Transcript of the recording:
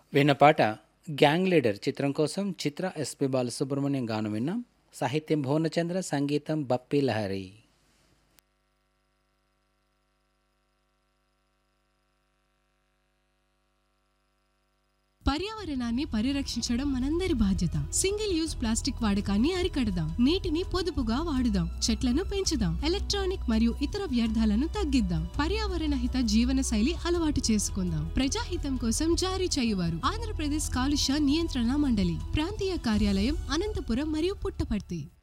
విన్నపాట 'gang leader' చిత్రం కోసం చిత్ర, SP Balasubrahmanyam గానం విన్నాం. సాహిత్యం భువనచంద్ర, సంగీతం బప్పీ లహరి. పర్యావరణాన్ని పరిరక్షించడం మనందరి బాధ్యత. సింగిల్ యూజ్ ప్లాస్టిక్ వాడకాన్ని అరికడదాం. నీటిని పొదుపుగా వాడుదాం. చెట్లను పెంచుదాం. ఎలక్ట్రానిక్ మరియు ఇతర వ్యర్థాలను తగ్గిద్దాం. పర్యావరణ హిత జీవన శైలి అలవాటు చేసుకుందాం. ప్రజాహితం కోసం జారీ చేయువారు ఆంధ్రప్రదేశ్ కాలుష్య నియంత్రణ మండలి, ప్రాంతీయ కార్యాలయం, అనంతపురం మరియు పుట్టపర్తి.